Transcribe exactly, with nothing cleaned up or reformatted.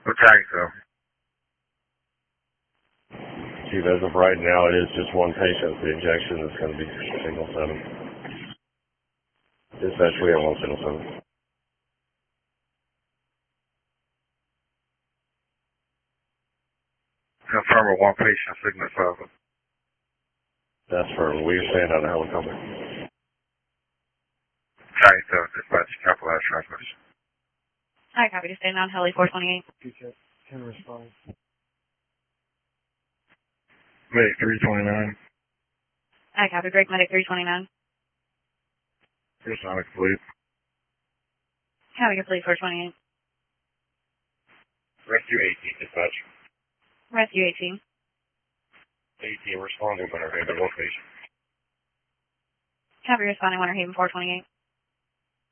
What tags though? Chief, as of right now, it is just one patient. The injection is going to be signal seven. Dispatch, we have one signal seven. Confirm with one patient, signal seven. That's for we stand on a helicopter. Tag seven, dispatch, capitalized transmission. Hi, copy to stand on heli four twenty-eight. Can respond. Medic three twenty-nine. Hi, copy, break medic three twenty-nine. Sonic fleet. Copy your fleet four twenty-eight. Rescue eighteen, dispatch. Rescue eighteen. eighteen responding, Winter Haven, one patient. Copy responding Winter Haven four twenty-eight.